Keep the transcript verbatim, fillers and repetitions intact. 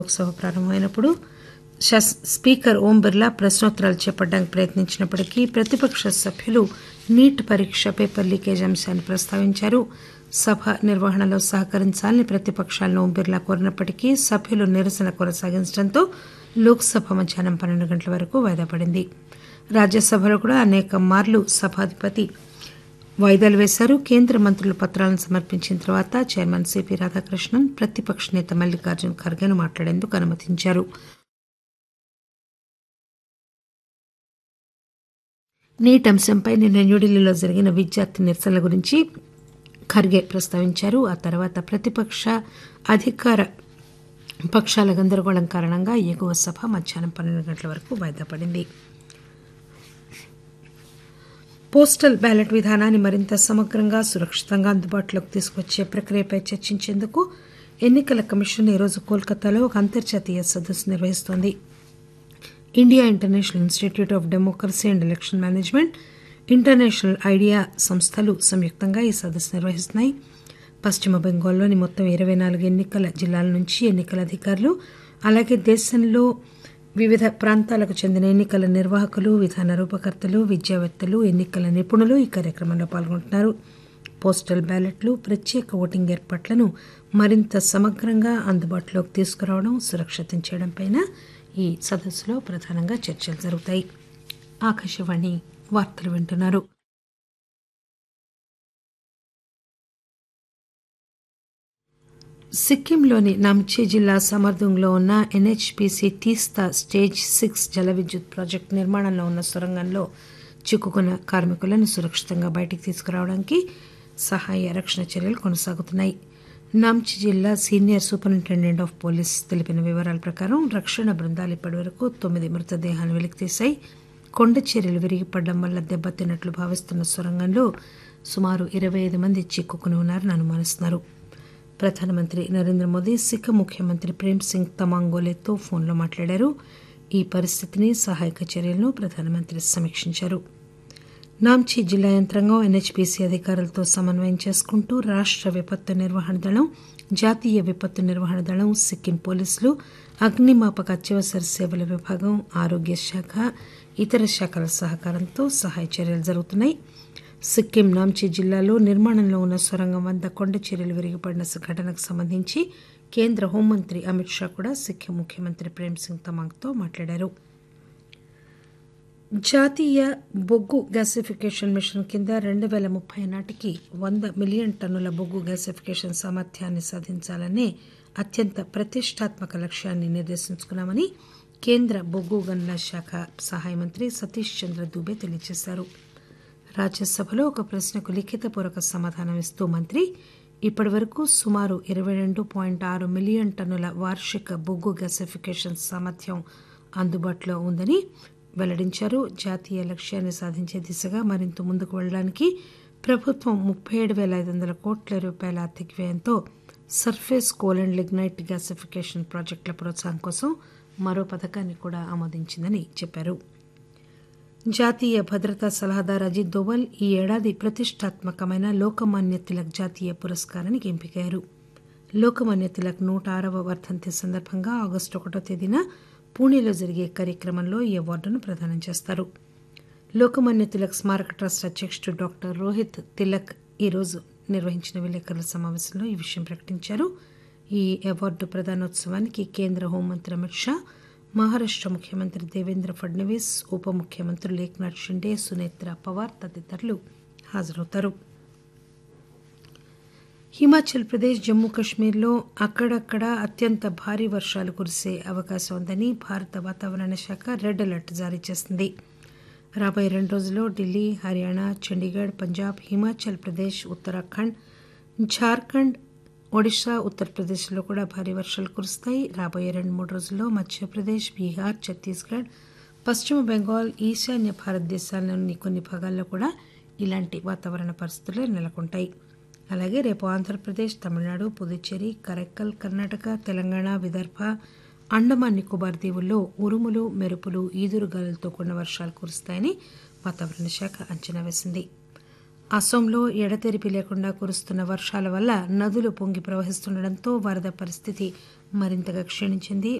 లోక్సభ ప్రారంభమైనప్పుడు స్పీకర్ ఓం బిర్లా ప్రశ్నోత్తరాలు చేపట్టడానికి ప్రయత్నించినప్పటికీ ప్రతిపక్ష సభ్యులు నీట్ పరీక్ష పేపర్ లీకేజ్ అంశాన్ని ప్రస్తావించారు. సభ నిర్వహణలో సహకరించాలని ప్రతిపకాలను ఓం బిర్లా కోరినప్పటికీ సభ్యులు నిరసన కొనసాగించడంతో లోక్సభ మధ్యాహ్నం పన్నెండు గంటల వరకు వాయిదా పడింది. రాజ్యసభలో కూడా అనేక మార్లు సభాధిపతి వాయిదాలు వేశారు. కేంద్ర మంత్రులు పత్రాలను సమర్పించిన తర్వాత చైర్మన్ సిపి రాధాకృష్ణన్ ప్రతిపక్ష నేత మల్లికార్జున ఖర్గేను మాట్లాడేందుకు అనుమతించారు. నీట్ అంశంపై నిన్న న్యూఢిల్లీలో జరిగిన విద్యార్థి నిరసనల గురించి ఖర్గే ప్రస్తావించారు. ఆ తర్వాత ప్రతిపక్ష అధికార పక్షాల గందరగోళం కారణంగా ఎగువ సభ మధ్యాహ్నం పన్నెండు గంటల వరకు వాయిదా పడింది. పోస్టల్ బ్యాలెట్ విధానాన్ని మరింత సమగ్రంగా సురక్షితంగా అందుబాటులోకి తీసుకొచ్చే ప్రక్రియపై చర్చించేందుకు ఎన్నికల కమిషన్ ఈరోజు కోల్కతాలో ఒక అంతర్జాతీయ సదస్సు నిర్వహిస్తోంది. India international institute of democracy and election management, international idea సంస్థలు సంయుక్తంగా ఈ సదస్సు నిర్వహిస్తున్నాయి. పశ్చిమ బెంగాల్లోని మొత్తం ఇరవై నాలుగు ఎన్నికల జిల్లాల నుంచి ఎన్నికల అధికారులు, అలాగే దేశంలో వివిధ ప్రాంతాలకు చెందిన ఎన్నికల నిర్వాహకులు, విధాన రూపకర్తలు, విద్యావేత్తలు, ఎన్నికల నిపుణులు ఈ కార్యక్రమంలో పాల్గొంటున్నారు. పోస్టల్ బ్యాలెట్లు, ప్రత్యేక ఓటింగ్ ఏర్పాట్లను మరింత సమగ్రంగా అందుబాటులోకి తీసుకురావడం, సురక్షితం చేయడంపై ఈ సదస్సులో ప్రధానంగా చర్చలు జరుగుతాయి. ఆకాశవాణి వార్తలు వింటున్నారు. సిక్కింలోని నామ్చి జిల్లా సమర్దుంగ్లో ఉన్న ఎన్హెచ్పీసీ తీస్తా స్టేజ్ సిక్స్ జల విద్యుత్ ప్రాజెక్టు నిర్మాణంలో ఉన్న సొరంగంలో చిక్కుకున్న కార్మికులను సురక్షితంగా బయటికి తీసుకురావడానికి సహాయ రక్షణ చర్యలు కొనసాగుతున్నాయి. నామ్చి జిల్లా సీనియర్ సూపరింటెండెంట్ ఆఫ్ పోలీస్ తెలిపిన వివరాల ప్రకారం రక్షణ బృందాలు ఇప్పటివరకు తొమ్మిది మృతదేహాలను వెలికితీశాయి. కొండ చర్యలు విరిగిపడడం వల్ల దెబ్బతిన్నట్లు భావిస్తున్న సొరంగంలో సుమారు ఇరవై ఐదు మంది చిక్కుకుని ఉన్నారని అనుమానిస్తున్నారు. ప్రధానమంత్రి నరేంద్ర మోదీ సిక్కిం ముఖ్యమంత్రి ప్రేమ్ సింగ్ తమాంగోలేతో ఫోన్లో మాట్లాడారు. ఈ పరిస్థితిని, సహాయక చర్యలను ప్రధానమంత్రి సమీక్షించారు. నామ్చి జిల్లా యంత్రాంగం ఎన్హెచ్పీసీ అధికారులతో సమన్వయం చేసుకుంటూ రాష్ట్ర విపత్తు నిర్వహణ దళం, జాతీయ విపత్తు నిర్వహణ దళం, సిక్కిం పోలీసులు, అగ్నిమాపక అత్యవసర సేవల విభాగం, ఆరోగ్య శాఖ, ఇతర శాఖల సహకారంతో సహాయ చర్యలు జరుగుతున్నాయి. సిక్కిం నామ్చి జిల్లాలో నిర్మాణంలో ఉన్న సొరంగం వద్ద కొండ చర్యలు విరిగిపడిన ఘటనకు సంబంధించి కేంద్ర హోంమంత్రి అమిత్ షా కూడా సిక్కిం ముఖ్యమంత్రి ప్రేమ్ సింగ్ తమాంగ్తో మాట్లాడారు. జాతీయ బొగ్గు గ్యాసిఫికేషన్ మిషన్ కింద రెండు పేల ముప్పై నాటికి వంద మిలియన్ టన్నుల బొగ్గు గ్యాసిఫికేషన్ సామర్థ్యాన్ని సాధించాలనే అత్యంత ప్రతిష్టాత్మక లక్ష్యాన్ని నిర్దేశించుకున్నామని కేంద్ర బొగ్గు గనుల శాఖ సహాయ మంత్రి సతీష్ చంద్ర దూబే తెలియజేశారు. రాజ్యసభలో ఒక ప్రశ్నకు లిఖితపూర్వక సమాధానం ఇస్తూ మంత్రి ఇప్పటి వరకు సుమారు ఇరవై రెండు పాయింట్ ఆరు మిలియన్ టన్నుల వార్షిక బొగ్గు గ్యాసిఫికేషన్ సామర్థ్యం అందుబాటులో ఉందని వెల్లడించారు. జాతీయ లక్ష్యాన్ని సాధించే దిశగా మరింత ముందుకు వెళ్లడానికి ప్రభుత్వం ముప్పై ఏడు పేల ఐదు వందల కోట్ల రూపాయల ఆర్థిక వ్యయంతో surface coal and lignite gasification ప్రాజెక్టుల ప్రోత్సాహం కోసం మరో పథకాన్ని కూడా ఆమోదించిందని చెప్పారు. జాతీయ భద్రతా సలహాదారు అజిత్ దోవల్ ఈ ఏడాది ప్రతిష్టాత్మకమైన లోకమాన్య తిలక్ జాతీయ పురస్కారానికి ఎంపికయ్యారు. లోకమాన్య తిలక్ నూట ఆరవ వర్ధంతి సందర్భంగా ఆగస్టు ఒకటో తేదీన పూణేలో జరిగే కార్యక్రమంలో ఈ అవార్డును ప్రదానం చేస్తారు. లోకమాన్య తిలక్ స్మారక ట్రస్ట్ అధ్యక్షుడు డాక్టర్ రోహిత్ తిలక్ ఈరోజు నిర్వహించిన విలేకరుల సమావేశంలో ఈ విషయం ప్రకటించారు. ఈ అవార్డు ప్రదానోత్సవానికి కేంద్ర హోంమంత్రి అమిత్ షా, మహారాష్ట ముఖ్యమంత్రి దేవేంద్ర ఫడ్నవీస్, ఉప ముఖ్యమంత్రులు ఏక్నాథ్ షిండే, సునేత్ర పవార్ తదితరులు హాజరవుతారు. హిమాచల్ ప్రదేశ్, జమ్మూ కశ్మీర్లో అక్కడక్కడ అత్యంత భారీ వర్షాలు కురిసే అవకాశం ఉందని భారత వాతావరణ శాఖ రెడ్ అలర్ట్ జారీ చేసింది. రాబోయే రెండు రోజుల్లో ఢిల్లీ, హర్యానా, చండీగఢ్, పంజాబ్, హిమాచల్ ప్రదేశ్, ఉత్తరాఖండ్, ఝార్ఖండ్, ఒడిశా, ఉత్తరప్రదేశ్లో కూడా భారీ వర్షాలు కురుస్తాయి. రాబోయే రెండు మూడు రోజుల్లో మధ్యప్రదేశ్, బీహార్, ఛత్తీస్గఢ్, పశ్చిమ బెంగాల్, ఈశాన్య భారతదేశాల్లోని కొన్ని భాగాల్లో కూడా ఇలాంటి వాతావరణ పరిస్థితులు నెలకొంటాయి. అలాగే రేపు ఆంధ్రప్రదేశ్, తమిళనాడు, పుదుచ్చేరి, కరైక్కల్, కర్ణాటక, తెలంగాణ, విదర్భ, అండమాన్ నికోబార్ దీవుల్లో ఉరుములు, మెరుపులు, ఈదురుగాలులతో కూడిన వర్షాలు కురుస్తాయని వాతావరణ శాఖ అంచనా వేసింది. అసోంలో ఎడతెరిపి లేకుండా కురుస్తున్న వర్షాల వల్ల నదులు పొంగి ప్రవహిస్తుండటంతో వరద పరిస్థితి మరింతగా క్షీణించింది.